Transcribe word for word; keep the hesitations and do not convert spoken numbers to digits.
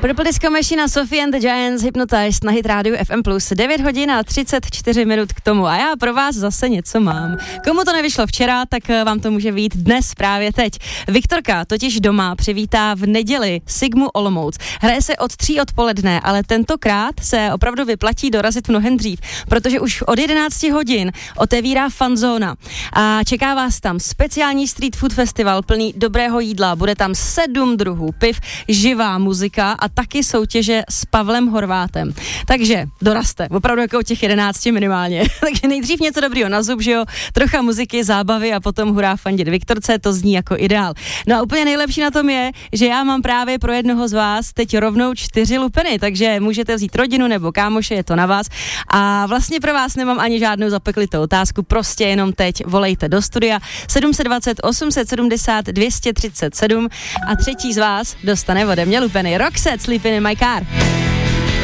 Purple Disco Machine a Sophie and the Giants Hypnotized na Hit Radio F M plus. devět hodin a třicet čtyři minut k tomu. A já pro vás zase něco mám. Komu to nevyšlo včera, tak vám to může vyjít dnes právě teď. Viktorka totiž doma přivítá v neděli Sigmu Olomouc. Hraje se od tří odpoledne, ale tentokrát se opravdu vyplatí dorazit mnohem dřív, protože už od jedenácti hodin otevírá fanzóna. A čeká vás tam speciální street food festival plný dobrého jídla. Bude tam sedm druhů piv, živá muzika a taky soutěže s Pavlem Horvátem. Takže dorazte, opravdu jako od těch jedenácti minimálně. Takže nejdřív něco dobrýho na zub, že jo, trocha muziky, zábavy a potom hurá fandit Viktorce, to zní jako ideál. No a úplně nejlepší na tom je, že já mám právě pro jednoho z vás teď rovnou čtyři lupeny, takže můžete vzít rodinu nebo kámoše, je to na vás. A vlastně pro vás nemám ani žádnou zapeklitou otázku, prostě jenom teď volejte do studia sedm set dvacet, osm set sedmdesát, dvě stě třicet sedm a třetí z vás dostane ode mě lupeny. Roxette, Sleeping in my car.